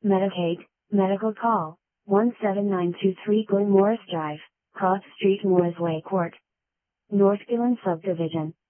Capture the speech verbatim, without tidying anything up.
Medicaid, medical call, one seven nine two three Glen Morris Drive, Cross Street, Morris Way Court, North Gillen Subdivision.